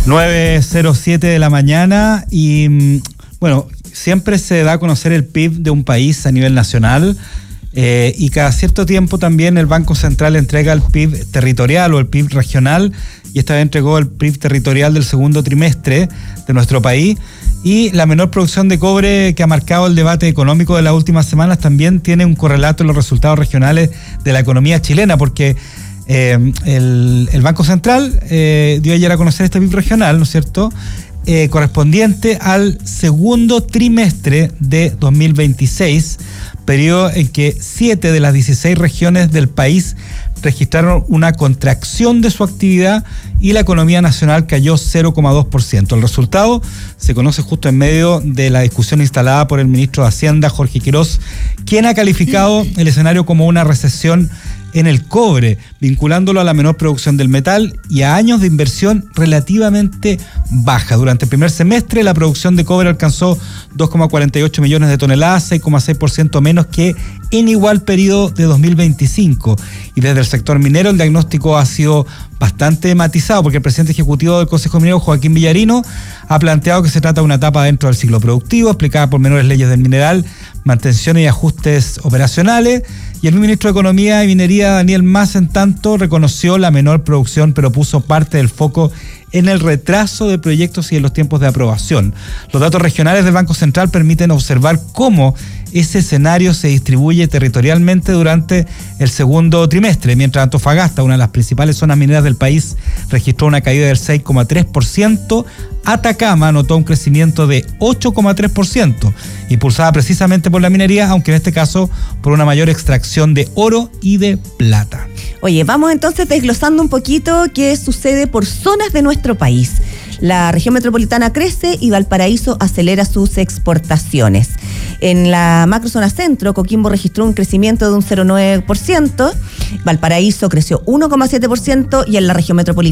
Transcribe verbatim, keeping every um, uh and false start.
nueve cero siete de la mañana y bueno, siempre se da a conocer el P I B de un país a nivel nacional eh, y cada cierto tiempo también el Banco Central entrega el P I B territorial o el P I B regional, y esta vez entregó el P I B territorial del segundo trimestre de nuestro país. Y la menor producción de cobre que ha marcado el debate económico de las últimas semanas también tiene un correlato en los resultados regionales de la economía chilena, porque eh, el, el Banco Central eh, dio ayer a conocer este P I B regional, ¿no es cierto?, eh, correspondiente al segundo trimestre de dos mil veintiséis, periodo en que siete de las dieciséis regiones del país registraron una contracción de su actividad y la economía nacional cayó cero coma dos por ciento. El resultado se conoce justo en medio de la discusión instalada por el ministro de Hacienda, Jorge Quirós, quien ha calificado el escenario como una recesión en el cobre, vinculándolo a la menor producción del metal y a años de inversión relativamente baja. Durante el primer semestre, la producción de cobre alcanzó dos coma cuarenta y ocho millones de toneladas, seis coma seis por ciento menos que en igual periodo de dos mil veinticinco. Y desde el sector minero, el diagnóstico ha sido bastante matizado, porque el presidente ejecutivo del Consejo Minero, Joaquín Villarino, ha planteado que se trata de una etapa dentro del ciclo productivo, explicada por menores leyes del mineral, mantenciones y ajustes operacionales. Y el ministro de Economía y Minería, Daniel Mas, en tanto, reconoció la menor producción, pero puso parte del foco en el retraso de proyectos y en los tiempos de aprobación. Los datos regionales del Banco Central permiten observar cómo ese escenario se distribuye territorialmente durante el segundo trimestre, mientras Antofagasta, una de las principales zonas mineras del país, registró una caída del seis coma tres por ciento, Atacama anotó un crecimiento de ocho coma tres por ciento, impulsada precisamente por la minería, aunque en este caso por una mayor extracción de oro y de plata. Oye, vamos entonces desglosando un poquito qué sucede por zonas de nuestro país. La región metropolitana crece y Valparaíso acelera sus exportaciones. En la macrozona centro, Coquimbo registró un crecimiento de un cero coma nueve por ciento, Valparaíso creció uno coma siete por ciento y en la región metropolitana